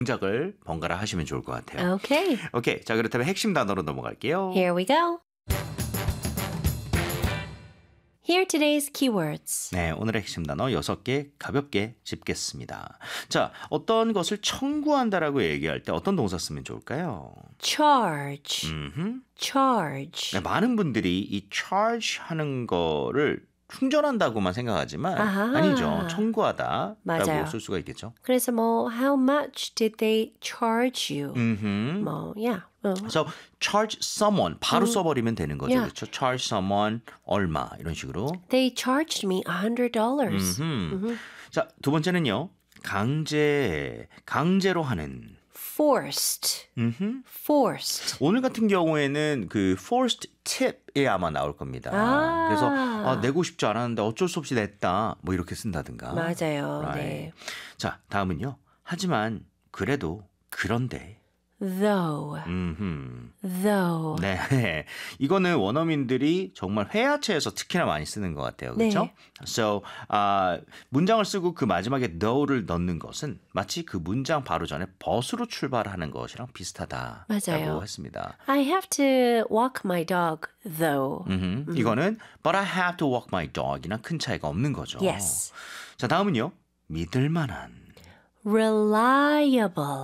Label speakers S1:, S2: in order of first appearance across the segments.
S1: 동작을 번갈아 하시면 좋을 것 같아요.
S2: Okay.
S1: 오케이. 자, 그렇다면 핵심 단어로 넘어갈게요.
S2: Here we go. Here are today's keywords.
S1: 네, 오늘의 핵심 단어 6개 가볍게 짚겠습니다. 자, 어떤 것을 청구한다라고 얘기할 때 어떤 동사 쓰면 좋을까요?
S2: Charge. Charge.
S1: 네, 많은 분들이 이 charge 하는 거를 충전한다고만 생각하지만
S2: 아하.
S1: 아니죠. 청구하다라고
S2: 맞아요.
S1: 쓸 수가 있겠죠.
S2: 그래서 뭐 how much did they charge you? 뭐 yeah.
S1: So charge someone 바로 써버리면 되는 거죠.
S2: Yeah.
S1: 그렇죠? Charge someone 얼마 이런 식으로.
S2: They charged me $100.
S1: 자, 두 번째는요. 강제로 하는.
S2: Forced. Forced.
S1: 오늘 같은 경우에는 그 forced tip에 아마 나올 겁니다.
S2: 아.
S1: 그래서 내고 싶지 않았는데 어쩔 수 없이 냈다. 뭐 이렇게 쓴다든가.
S2: 맞아요.
S1: Right.
S2: 네.
S1: 자, 다음은요. 하지만 그래도 그런데.
S2: Though. Though.
S1: 네, 이거는 원어민들이 정말 회화체에서 특히나 많이 쓰는 것 같아요. 그렇죠?
S2: 네.
S1: So, 문장을 쓰고 그 마지막에 though를 넣는 것은 마치 그 문장 바로 전에 but으로 출발하는 것이랑 비슷하다라고
S2: 맞아요.
S1: 했습니다.
S2: I have to walk my dog, though.
S1: 이거는 but I have to walk my dog이랑 큰 차이가 없는 거죠.
S2: Yes.
S1: 자, 다음은요. 믿을 만한.
S2: Reliable.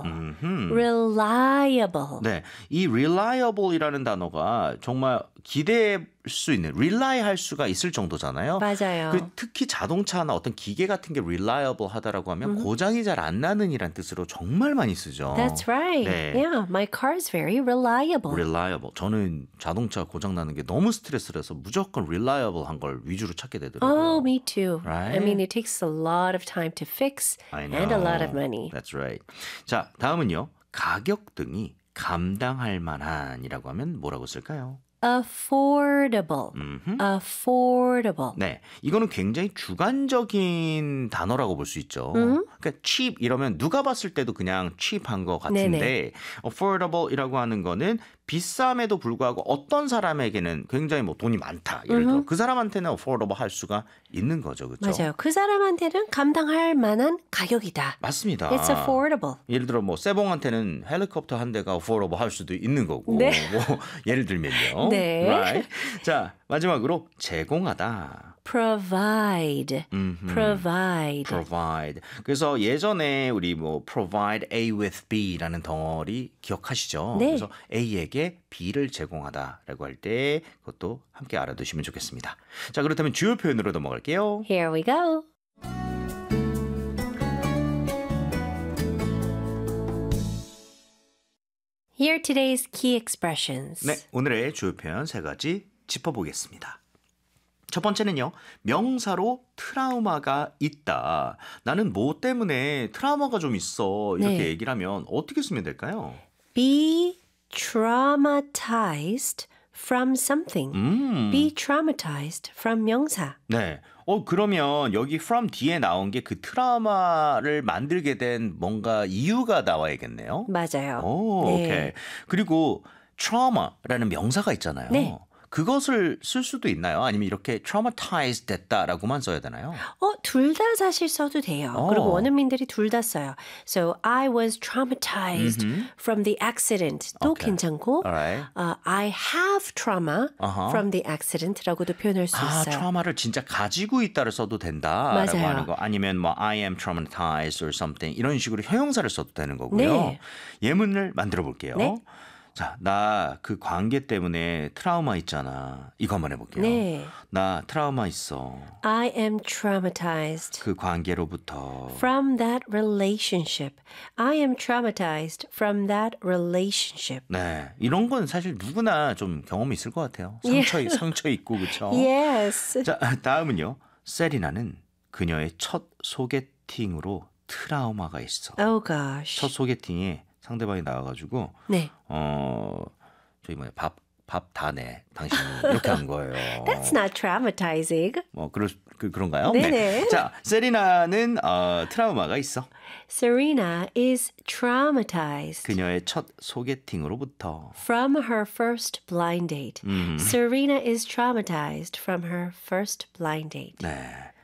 S2: Reliable.
S1: 네, 이 reliable이라는 단어가 정말 기대할 수 있는, rely 할 수가 있을 정도잖아요.
S2: 맞아요.
S1: 특히 자동차나 어떤 기계 같은 게 reliable 하다라고 하면 고장이 잘 안 나는 이란 뜻으로 정말 많이 쓰죠.
S2: That's right.
S1: 네.
S2: Yeah, my car is very reliable.
S1: reliable. 저는 자동차 고장 나는 게 너무 스트레스라서 무조건 reliable 한 걸 위주로 찾게 되더라고요.
S2: Oh, me too.
S1: Right?
S2: I mean, it takes a lot of time to fix
S1: I
S2: and a lot of
S1: know.
S2: money.
S1: That's right. 자, 다음은요. 가격 등이 감당할 만한이라고 하면 뭐라고 쓸까요?
S2: Affordable. Affordable.
S1: 네, 이거는 굉장히 주관적인 단어라고 볼 수 있죠. 그러니까 cheap 이러면 누가 봤을 때도 그냥 cheap한 것 같은데
S2: 네네.
S1: affordable이라고 하는 거는 비쌈에도 불구하고 어떤 사람에게는 굉장히 뭐 돈이 많다. 예를 들어 그 사람한테는 affordable 할 수가 있는 거죠. 그렇죠?
S2: 맞아요. 그 사람한테는 감당할 만한 가격이다.
S1: 맞습니다.
S2: It's affordable.
S1: 예를 들어 뭐 세봉한테는 헬리콥터 한 대가 affordable 할 수도 있는 거고.
S2: 네.
S1: 뭐 예를 들면요.
S2: 네.
S1: Right? 자, 마지막으로 제공하다.
S2: Provide. Provide.
S1: provide. 그래서 예전에 우리 뭐 provide A with B라는 덩어리 기억하시죠?
S2: 네.
S1: 그래서 A에게 B를 제공하다라고 할 때 그것도 함께 알아두시면 좋겠습니다. 자, 그렇다면 주요 표현으로 넘어갈게요.
S2: Here we go. Here are today's key expressions.
S1: 네, 오늘의 주요 표현 세 가지 짚어보겠습니다. 첫 번째는요. 명사로 트라우마가 있다. 나는 뭐 때문에 트라우마가 좀 있어. 이렇게
S2: 네.
S1: 얘기를 하면 어떻게 쓰면 될까요?
S2: Be traumatized from something. Be traumatized from 명사.
S1: 네. 그러면 여기 from 뒤에 나온 게 그 트라우마를 만들게 된 뭔가 이유가 나와야겠네요.
S2: 맞아요.
S1: 오,
S2: 네.
S1: 오케이. 그리고 trauma라는 명사가 있잖아요.
S2: 네.
S1: 그것을 쓸 수도 있나요? 아니면 이렇게 traumatized 됐다라고만 써야 되나요?
S2: 둘 다 사실 써도 돼요. 그리고 원어민들이 둘 다 써요. So I was traumatized from the accident. 또
S1: Okay.
S2: 괜찮고
S1: Alright.
S2: I have trauma from the accident라고도 표현할 수 있어요.
S1: 트라우마를 진짜 가지고 있다를 써도 된다라고
S2: 맞아요.
S1: 하는 거. 아니면 뭐 I am traumatized or something 이런 식으로 형용사를 써도 되는 거고요.
S2: 네.
S1: 예문을 만들어 볼게요.
S2: 네.
S1: 자, 나 그 관계 때문에 트라우마 있잖아. 이거 한번 해볼게요.
S2: 네.
S1: 나 트라우마 있어.
S2: I am traumatized
S1: 그 관계로부터.
S2: from that relationship. I am traumatized from that relationship.
S1: 네, 이런 건 사실 누구나 좀 경험이 있을 것 같아요. 상처 있고 그렇죠.
S2: Yes.
S1: 자, 다음은요. 세리나는 그녀의 첫 소개팅으로 트라우마가 있어.
S2: Oh gosh.
S1: 첫 소개팅에 상대방이 나와가지고
S2: 네.
S1: 저기 뭐야 밥 다 내 당신이 이렇게 한 거예요.
S2: That's not traumatizing.
S1: 뭐 그런가요?
S2: 네네.
S1: 네. 자, 세리나는 트라우마가 있어.
S2: Serena is traumatized
S1: 그녀의 첫 소개팅으로부터.
S2: from her first blind date. Serena is traumatized from her first blind date.
S1: 네.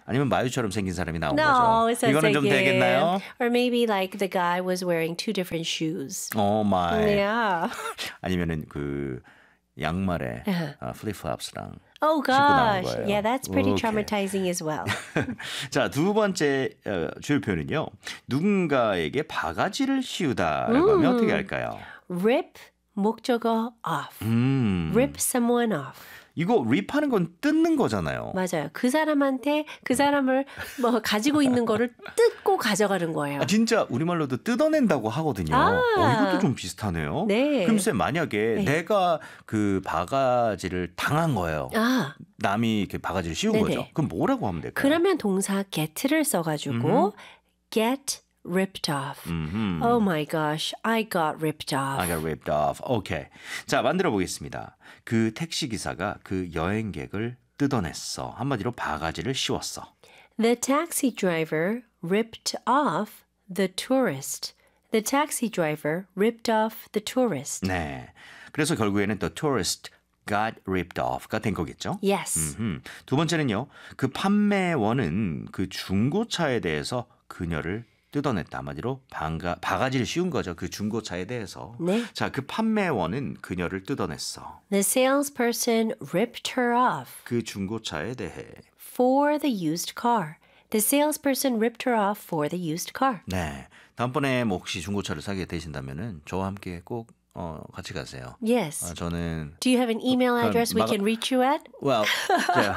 S1: 아니면 마유처럼 생긴 사람이 나온
S2: No,
S1: 거죠.
S2: it's not
S1: 이거는
S2: so
S1: 좀
S2: good.
S1: 되겠나요?
S2: Or maybe like the guy was wearing two different shoes.
S1: 오 마이.
S2: Yeah.
S1: 아니면은 그 양말에 플립플랍스랑
S2: Oh
S1: 신고 나온
S2: gosh.
S1: 거예요.
S2: Yeah, that's pretty
S1: 오케이.
S2: traumatizing as well.
S1: 자, 두 번째 주요 표현은요. 누군가에게 바가지를 씌우다라고 하면 어떻게 할까요?
S2: Rip 목적어 off. Rip someone off.
S1: 이거 립하는 건 뜯는 거잖아요.
S2: 맞아요. 그 사람한테 그 사람을 뭐 가지고 있는 거를 뜯고 가져가는 거예요.
S1: 아, 진짜 우리말로도 뜯어낸다고 하거든요.
S2: 아.
S1: 이것도 좀 비슷하네요.
S2: 네.
S1: 그럼 쌤 만약에 내가 그 바가지를 당한 거예요.
S2: 아,
S1: 남이 이렇게 바가지를 씌운
S2: 네네.
S1: 거죠. 그럼 뭐라고 하면 될까요?
S2: 그러면 동사 get를 써가지고 get ripped off. Oh my gosh, I got ripped off.
S1: I got ripped off. 오케이. 자, 만들어 보겠습니다. 그 택시 기사가 그 여행객을 뜯어냈어. 한마디로 바가지를 씌웠어.
S2: The taxi driver ripped off the tourist. The taxi driver ripped off the tourist.
S1: 네. 그래서 결국에는 the tourist got ripped off가 된 거겠죠?
S2: Yes.
S1: 두 번째는요. 그 판매원은 그 중고차에 대해서 그녀를 뜯어냈다. 한마디로 바가지를 씌운 거죠. 그 중고차에 대해서.
S2: 네.
S1: 자, 그 판매원은 그녀를 뜯어냈어.
S2: The salesperson ripped her off
S1: 그 중고차에 대해.
S2: for the used car. The salesperson ripped her off for the used car.
S1: 네. 다음번에 뭐 혹시 중고차를 사게 되신다면은 저와 함께 꼭 같이 가세요.
S2: Yes.
S1: 저는
S2: Do you have an email
S1: 그럼
S2: address we can reach you at?
S1: well, 제가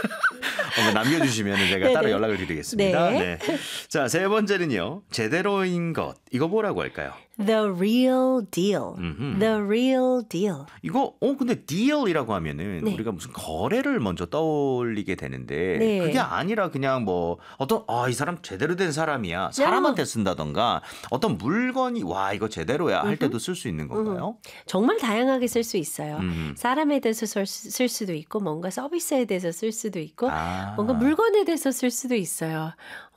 S1: 남겨주시면 제가 따로
S2: 네네.
S1: 연락을 드리겠습니다.
S2: 네.
S1: 네. 자, 세 번째는요. 제대로인 것. 이거 뭐라고 할까요?
S2: The real deal. The real deal.
S1: 이거 근데 deal이라고 하면은
S2: 네.
S1: 우리가 무슨 거래를 먼저 떠올리게 되는데
S2: 네.
S1: 그게 아니라 그냥 뭐 어떤 이 사람 제대로 된 사람이야. 사람한테 쓴다던가 어떤 물건이 와 이거 제대로야 할 때도 쓸 수 있는 건가요?
S2: 정말 다양하게 쓸 수 있어요. 사람에 대해서 쓸 수도 있고 뭔가 서비스에 대해서 쓸 수도 있고 뭔가 물건에 대해서 쓸 수도 있어요.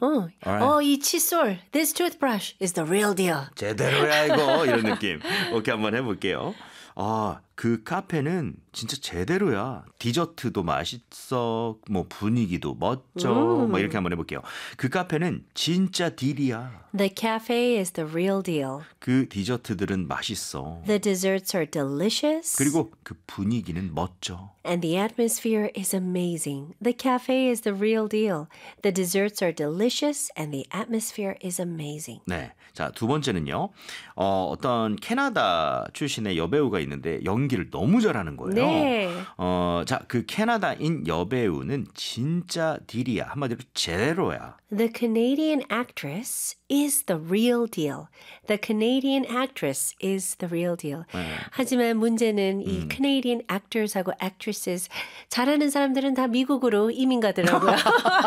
S2: 이 칫솔, this toothbrush is the real deal.
S1: 제대로야 이거 이런 느낌. 오케이 한번 해볼게요. 그 카페는 진짜 제대로야. 디저트도 맛있어. 뭐 분위기도 멋져. 뭐 이렇게 한번 해볼게요. 그 카페는 진짜 딜이야.
S2: The cafe is the real deal.
S1: 그 디저트들은 맛있어.
S2: The desserts are delicious.
S1: 그리고 그 분위기는 멋져.
S2: And the atmosphere is amazing. The cafe is the real deal. The desserts are delicious and the atmosphere is amazing.
S1: 네. 자, 두 번째는요. 어떤 캐나다 출신의 여배우가 있는데 연기를 너무 잘하는 거예요.
S2: 네.
S1: 자, 그 캐나다인 여배우는 진짜 딜이야. 한마디로 제대로야.
S2: The Canadian actress is the real deal. The Canadian actress is the real deal. 하지만 문제는 이 Canadian actors하고 actresses 잘하는 사람들은 다 미국으로 이민 가더라고요.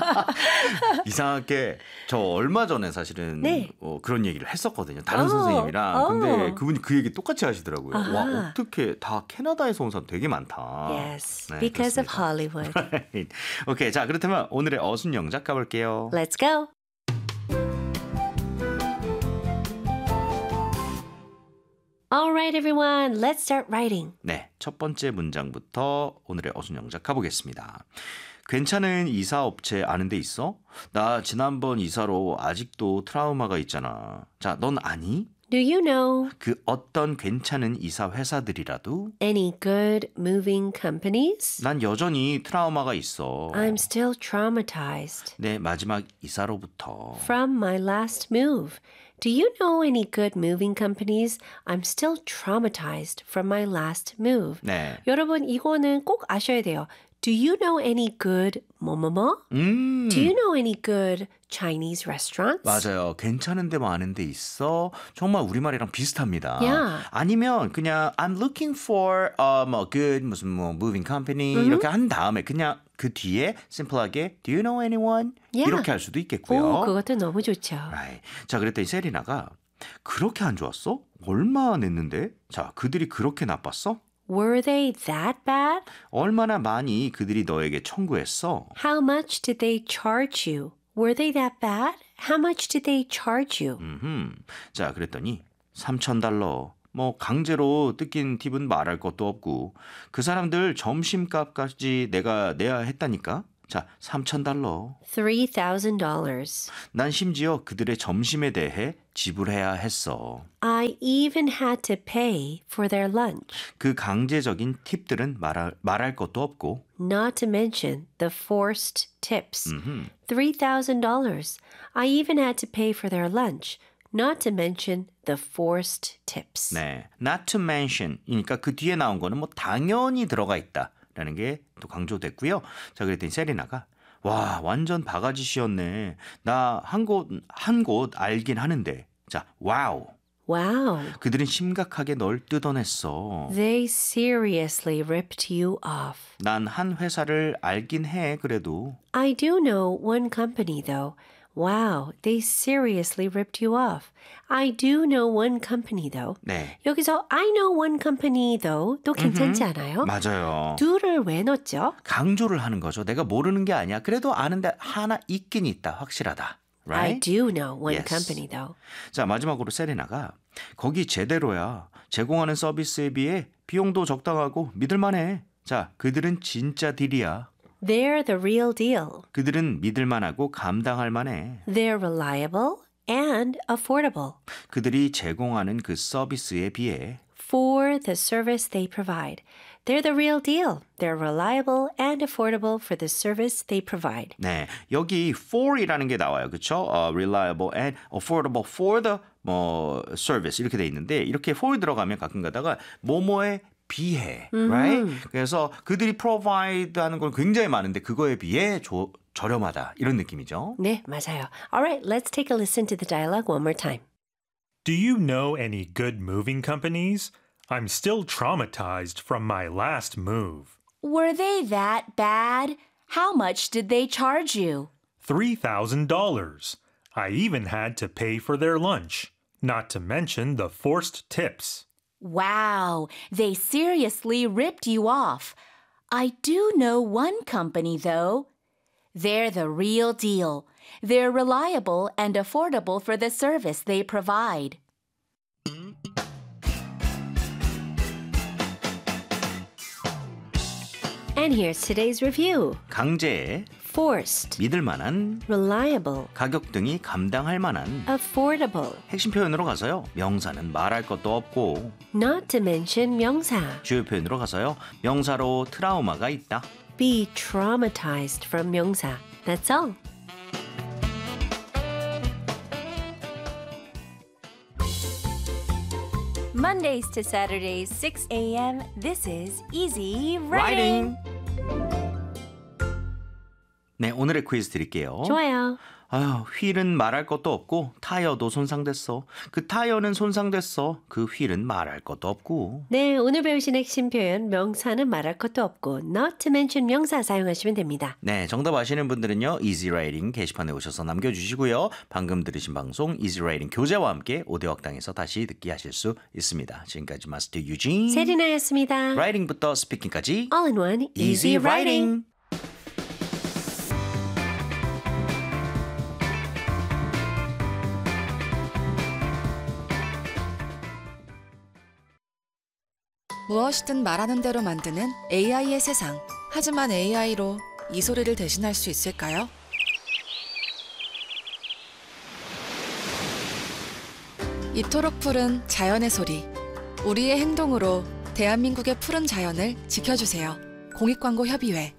S1: 이상하게 저 얼마 전에 사실은
S2: 네.
S1: 그런 얘기를 했었거든요. 다른 선생님이랑. 근데 그분이 그 얘기 똑같이 하시더라고요. 와, 어떻게 다 캐나다에서 온 사람 되게 많다.
S2: Yes,
S1: 네,
S2: because of
S1: 그렇습니다.
S2: Hollywood.
S1: 오케이, 자 그렇다면 오늘의 어순 영작 가볼게요.
S2: Let's go. All right, everyone, let's start writing.
S1: 네, 첫 번째 문장부터 오늘의 어순 영작 가보겠습니다. 괜찮은 이사업체 아는 데 있어? 나 지난번 이사로 아직도 트라우마가 있잖아. 자, 넌 아니?
S2: Do you know
S1: 그 어떤 괜찮은 이사 회사들이라도
S2: any good moving companies?
S1: 난 여전히 트라우마가 있어.
S2: I'm still traumatized
S1: 내 마지막 이사로부터.
S2: from my last move. Do you know any good moving companies? I'm still traumatized from my last move.
S1: 네.
S2: 여러분, 이거는 꼭 아셔야 돼요. Do you know any good 뭐뭐뭐? Do you know any good Chinese restaurants?
S1: 맞아요. 괜찮은 데 많은 데 있어. 정말 우리말이랑 비슷합니다.
S2: Yeah.
S1: 아니면 그냥 I'm looking for 뭐 good 무슨 뭐 moving company 이렇게 한 다음에 그냥 그 뒤에 심플하게 Do you know anyone?
S2: Yeah.
S1: 이렇게 할 수도 있겠고요.
S2: 오, 그것도 너무 좋죠.
S1: Right. 자, 그랬더니 세리나가 그렇게 안 좋았어? 얼마 냈는데? 자, 그들이 그렇게 나빴어?
S2: Were they that bad?
S1: 얼마나 많이 그들이 너에게 청구했어?
S2: How much did they charge you? Were they that bad? How much did they charge you?
S1: 자, 그랬더니 $3,000. 뭐 강제로 뜯긴 팁은 말할 것도 없고 그 사람들 점심값까지 내가 내야 했다니까. 자, $3,000.
S2: $3,000.
S1: 난 심지어 그들의 점심에 대해 지불해야 했어.
S2: I even had to pay for their lunch.
S1: 그 강제적인 팁들은 말할 것도 없고.
S2: Not to mention the forced tips. $3,000. I even had to pay for their lunch. Not to mention the forced tips.
S1: 네, not to mention. 그러니까 그 뒤에 나온 거는 뭐 당연히 들어가 있다라는 게 또 강조됐고요. 자, 그랬더니 세리나가 와, 완전 바가지 씌었네. 나 한 곳 알긴 하는데. 자, 와우.
S2: Wow.
S1: 그들은 심각하게 널 뜯어냈어.
S2: They seriously ripped you off.
S1: 난 한 회사를 알긴 해, 그래도.
S2: I do know one company though. Wow, they seriously ripped you off. I do know one company though.
S1: 네,
S2: 여기서 I know one company though 또 괜찮지 않아요?
S1: 맞아요.
S2: do를 왜 넣었죠?
S1: 강조를 하는 거죠. 내가 모르는 게 아니야. 그래도 아는데 하나 있긴 있다. 확실하다.
S2: I
S1: Right?
S2: do know one
S1: Yes.
S2: company though.
S1: 자, 마지막으로 세레나가 거기 제대로야. 제공하는 서비스에 비해 비용도 적당하고 믿을만해. 자, 그들은 진짜 딜이야.
S2: They're the real deal.
S1: 그들은 믿을만하고 감당할 만해.
S2: They're reliable and affordable
S1: 그들이 제공하는 그 서비스에 비해.
S2: for the service they provide. They're the real deal. They're reliable and affordable for the service they provide.
S1: 네, 여기 for이라는 게 나와요. 그렇죠? Reliable and affordable for the service 이렇게 돼 있는데 이렇게 for 들어가면 가끔 가다가 뭐뭐에 비해, right? 그래서 그들이 provide 하는 건 굉장히 많은데 그거에 비해 저렴하다 이런 느낌이죠.
S2: 네, 맞아요. All right, let's take a listen to the dialogue one more time.
S3: Do you know any good moving companies? I'm still traumatized from my last move.
S4: Were they that bad? How much did they charge you?
S3: $3,000. I even had to pay for their lunch, not to mention the forced tips.
S4: Wow, they seriously ripped you off. I do know one company, though. They're the real deal. They're reliable and affordable for the service they provide.
S2: And here's today's review.
S1: 강제,
S2: Forced,
S1: 믿을 만한,
S2: reliable,
S1: 가격 등이 감당할 만한
S2: affordable,
S1: 핵심 표현으로 가서요. 명사는 말할 것도 없고
S2: not to mention 명사.
S1: 주요 표현으로 가서요. 명사로 트라우마가 있다.
S2: Be traumatized from 명사. That's all. Mondays to Saturdays, 6 a.m. This is Easy Writing.
S1: 네, 오늘의 퀴즈 드릴게요.
S2: 좋아요.
S1: 아유, 휠은 말할 것도 없고 타이어도 손상됐어. 그 타이어는 손상됐어. 그 휠은 말할 것도 없고.
S2: 네, 오늘 배우신 핵심 표현 명사는 말할 것도 없고 not to mention 명사 사용하시면 됩니다.
S1: 네, 정답 아시는 분들은요. Easy Writing 게시판에 오셔서 남겨주시고요. 방금 들으신 방송 Easy Writing 교재와 함께 오디오학당에서 다시 듣기 하실 수 있습니다. 지금까지 마스터 유진
S2: 세리나였습니다.
S1: 라이팅부터 스피킹까지
S2: All in one,
S1: Easy Writing.
S5: 무엇이든 말하는 대로 만드는 AI의 세상. 하지만 AI로 이 소리를 대신할 수 있을까요? 이토록 푸른 자연의 소리. 우리의 행동으로 대한민국의 푸른 자연을 지켜주세요. 공익광고 협의회